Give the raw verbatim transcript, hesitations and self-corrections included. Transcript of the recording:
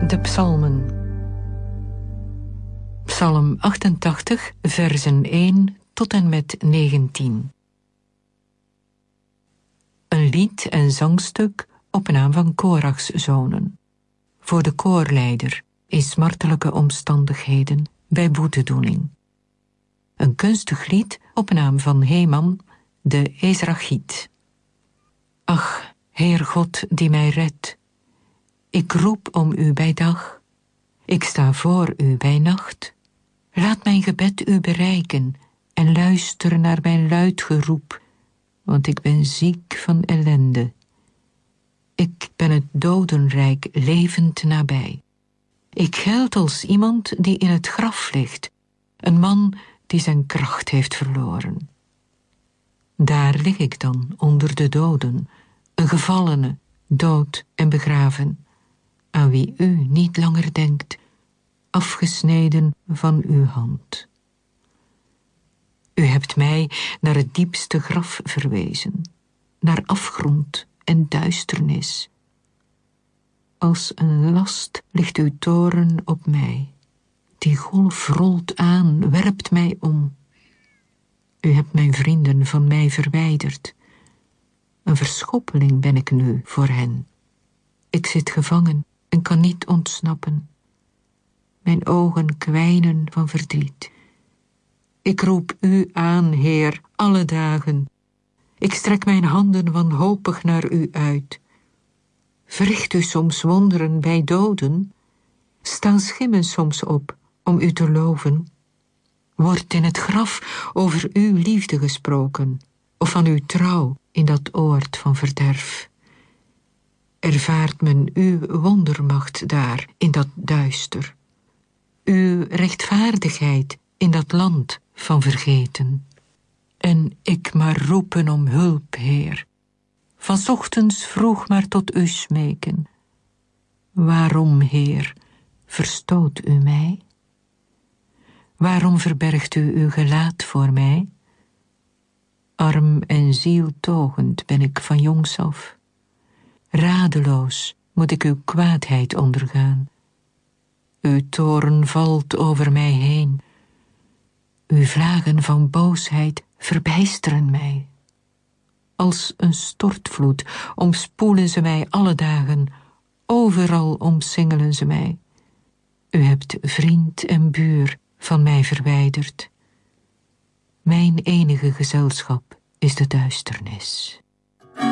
De psalmen. Psalm achtentachtig, versen één tot en met negentien. Een lied en zangstuk op naam van Korachs zonen. Voor de koorleider in smartelijke omstandigheden bij boetedoening. Een kunstig lied op naam van Heman, de Ezrachiet. Ach, Heer God die mij redt, ik roep om u bij dag, ik sta voor u bij nacht. Laat mijn gebed u bereiken en luister naar mijn luid geroep, want ik ben ziek van ellende. Ik ben het dodenrijk levend nabij. Ik geld als iemand die in het graf ligt, een man die zijn kracht heeft verloren. Daar lig ik dan onder de doden, een gevallene, dood en begraven, aan wie u niet langer denkt, afgesneden van uw hand. U hebt mij naar het diepste graf verwezen, naar afgrond en duisternis. Als een last ligt uw toorn op mij, die golf rolt aan, werpt mij om. U hebt mijn vrienden van mij verwijderd. Een verschoppeling ben ik nu voor hen. Ik zit gevangen en kan niet ontsnappen. Mijn ogen kwijnen van verdriet. Ik roep u aan, Heer, alle dagen. Ik strek mijn handen wanhopig naar u uit. Verricht u soms wonderen bij doden? Staan schimmen soms op om u te loven? Wordt in het graf over uw liefde gesproken, of van uw trouw in dat oord van verderf? Ervaart men uw wondermacht daar in dat duister, uw rechtvaardigheid in dat land van vergeten? En ik maar roepen om hulp, Heer, van 's ochtends vroeg maar tot u smeken. Waarom, Heer, verstoot u mij? Waarom verbergt u uw gelaat voor mij? Arm en zieltogend ben ik van jongs af. Radeloos moet ik uw kwaadheid ondergaan. Uw toorn valt over mij heen. Uw vlagen van boosheid verbijsteren mij. Als een stortvloed omspoelen ze mij alle dagen. Overal omsingelen ze mij. U hebt vriend en buur van mij verwijderd. Mijn enige gezelschap is de duisternis.